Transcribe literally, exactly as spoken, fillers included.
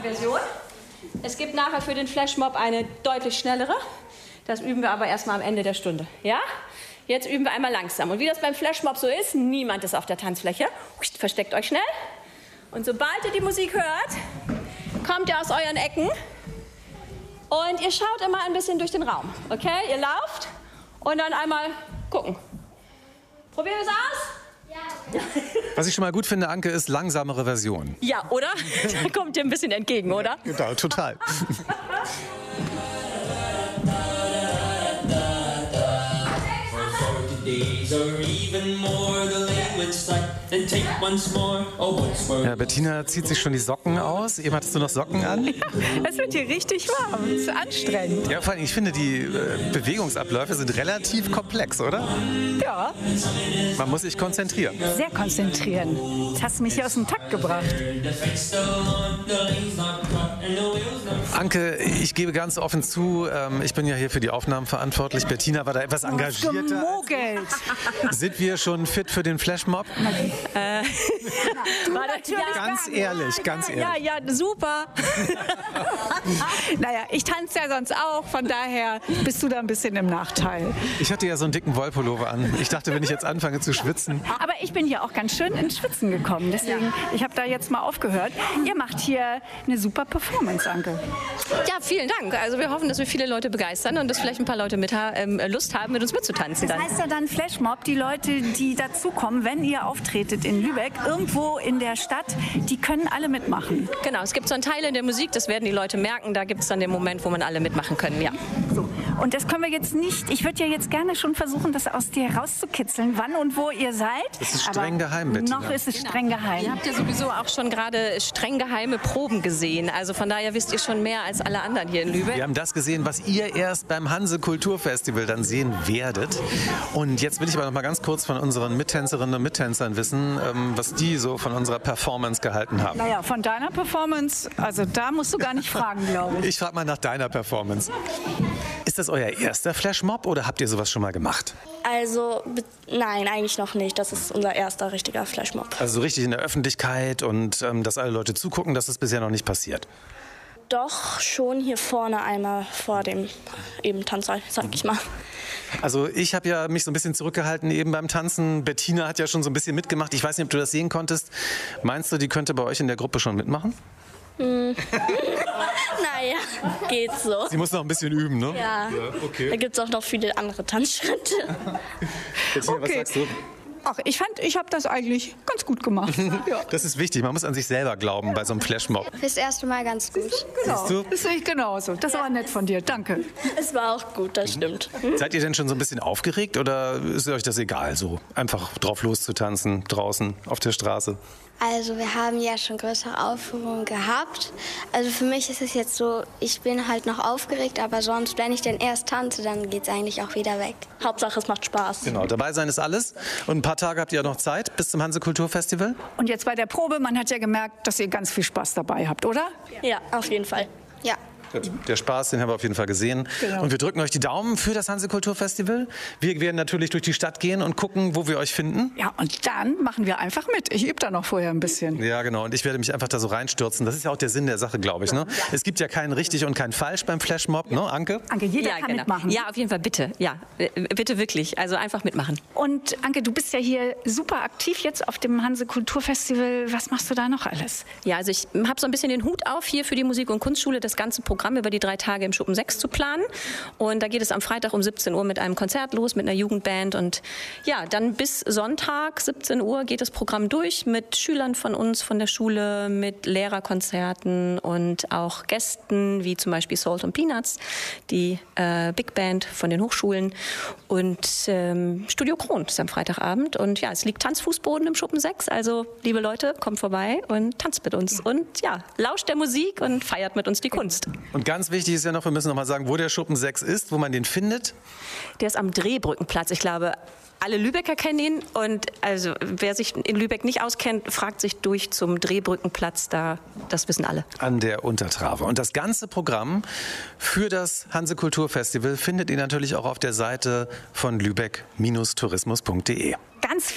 Version. Es gibt nachher für den Flashmob eine deutlich schnellere. Das üben wir aber erstmal am Ende der Stunde. Ja? Jetzt üben wir einmal langsam. Und wie das beim Flashmob so ist, niemand ist auf der Tanzfläche. Versteckt euch schnell. Und sobald ihr die Musik hört, kommt ihr aus euren Ecken. Und ihr schaut immer ein bisschen durch den Raum. Okay? Ihr lauft und dann einmal gucken. Probieren wir es aus? Ja. Was ich schon mal gut finde, Anke, ist langsamere Version. Ja, oder? Da kommt ihr ein bisschen entgegen, oder? Genau, total. Ja, Bettina zieht sich schon die Socken aus. Eben hattest du noch Socken an? Ja, es wird hier richtig warm. Es ist anstrengend. Ja, vor allem, ich finde, die äh, Bewegungsabläufe sind relativ komplex, oder? Ja. Man muss sich konzentrieren. Sehr konzentrieren. Jetzt hast du mich hier aus dem Takt gebracht. Anke, ich gebe ganz offen zu, ähm, ich bin ja hier für die Aufnahmen verantwortlich. Bettina war da etwas engagierter. Gemogelt. Sind wir schon fit für den Flashmob? Äh, war das, ja, Ganz ehrlich, ganz ehrlich. ja, ja, super. Naja, ich tanze ja sonst auch, von daher bist du da ein bisschen im Nachteil. Ich hatte ja so einen dicken Wollpullover an. Ich dachte, wenn ich jetzt anfange zu schwitzen. Aber ich bin hier auch ganz schön ins Schwitzen gekommen, deswegen, ich habe da jetzt mal aufgehört. Ihr macht hier eine super Performance, Anke. Ja, vielen Dank. Also wir hoffen, dass wir viele Leute begeistern und dass vielleicht ein paar Leute mit, ähm, Lust haben, mit uns mitzutanzen. Das Dann. heißt ja dann Flashmob, die Leute, die dazukommen, wenn ihr auftretet in Lübeck, irgendwo in der Stadt, die können alle mitmachen. Genau, es gibt so einen Teil in der Musik, das werden die Leute merken, da gibt es dann den Moment, wo man alle mitmachen können, ja. So. Und das können wir jetzt nicht, ich würde ja jetzt gerne schon versuchen, das aus dir rauszukitzeln, wann und wo ihr seid. Das ist streng Aber geheim, Bettina. noch ist es streng geheim. Ihr habt ja sowieso auch schon gerade streng geheime Proben gesehen, also von daher wisst ihr schon mehr als alle anderen hier in Lübeck. Wir haben das gesehen, was ihr erst beim Hanse Kulturfestival dann sehen werdet. Und jetzt will ich aber noch mal ganz kurz von unseren Mittänzerinnen und Mittänzern wissen, ähm, was die so von unserer Performance gehalten haben. Naja, von deiner Performance, also da musst du gar nicht fragen, glaube ich. Ich frage mal nach deiner Performance. Ist das euer erster Flashmob oder habt ihr sowas schon mal gemacht? Also, nein, eigentlich noch nicht. Das ist unser erster richtiger Flashmob. Also so richtig in der Öffentlichkeit und ähm, dass alle Leute zugucken, das ist bisher noch nicht passiert. Doch schon hier vorne einmal vor dem eben Tanzsaal, sag ich mal. Also ich habe ja mich so ein bisschen zurückgehalten eben beim Tanzen. Bettina hat ja schon so ein bisschen mitgemacht. Ich weiß nicht, ob du das sehen konntest. Meinst du, die könnte bei euch in der Gruppe schon mitmachen? Hm. Naja, geht so. Sie muss noch ein bisschen üben, ne? Ja, ja okay. Da gibt es auch noch viele andere Tanzschritte. Bettina, was Okay. sagst du? Ach, ich fand, ich habe das eigentlich ganz gut gemacht. Ja. Das ist wichtig. Man muss an sich selber glauben bei so einem Flashmob. Fürs erste Mal ganz gut. Genau. Siehst du? Das sehe ich genauso. Das war nett von dir. Danke. Es war auch gut, das stimmt. Seid ihr denn schon so ein bisschen aufgeregt oder ist euch das egal, so einfach drauf loszutanzen draußen auf der Straße? Also wir haben ja schon größere Aufführungen gehabt. Also für mich ist es jetzt so, ich bin halt noch aufgeregt, aber sonst, wenn ich denn erst tanze, dann geht es eigentlich auch wieder weg. Hauptsache, es macht Spaß. Genau, dabei sein ist alles. Und ein paar Tage habt ihr ja noch Zeit bis zum Hanse Kulturfestival. Und jetzt bei der Probe, man hat ja gemerkt, dass ihr ganz viel Spaß dabei habt, oder? Ja, auf jeden Fall. Ja. Der Spaß, den haben wir auf jeden Fall gesehen. Genau. Und wir drücken euch die Daumen für das Hanse Kulturfestival. Wir werden natürlich durch die Stadt gehen und gucken, wo wir euch finden. Ja, und dann machen wir einfach mit. Ich übe da noch vorher ein bisschen. Ja, genau. Und ich werde mich einfach da so reinstürzen. Das ist ja auch der Sinn der Sache, glaube ich. Ne? Es gibt ja keinen richtig und keinen falsch beim Flashmob, ne, Anke? Anke, jeder Ja, kann genau. mitmachen. Ja, auf jeden Fall, bitte. Ja, äh, bitte wirklich. Also einfach mitmachen. Und Anke, du bist ja hier super aktiv jetzt auf dem Hanse Kulturfestival. Was machst du da noch alles? Ja, also ich habe so ein bisschen den Hut auf, hier für die Musik- und Kunstschule das ganze Programm über die drei Tage im Schuppen sechs zu planen. Und da geht es am Freitag um siebzehn Uhr mit einem Konzert los, mit einer Jugendband. Und ja, dann bis Sonntag, siebzehn Uhr, geht das Programm durch mit Schülern von uns, von der Schule, mit Lehrerkonzerten und auch Gästen, wie zum Beispiel Salt und Peanuts, die äh, Big Band von den Hochschulen. Und ähm, Studio Kron ist am Freitagabend. Und ja, es liegt Tanzfußboden im Schuppen sechs. Also, liebe Leute, kommt vorbei und tanzt mit uns. Und ja, lauscht der Musik und feiert mit uns die Kunst. Und ganz wichtig ist ja noch, wir müssen noch mal sagen, wo der Schuppen sechs ist, wo man den findet. Der ist am Drehbrückenplatz. Ich glaube, alle Lübecker kennen ihn. Und also, wer sich in Lübeck nicht auskennt, fragt sich durch zum Drehbrückenplatz. Da, das wissen alle. An der Untertrave. Und das ganze Programm für das Hanse Kulturfestival findet ihr natürlich auch auf der Seite von lübeck Bindestrich tourismus punkt de. Ganz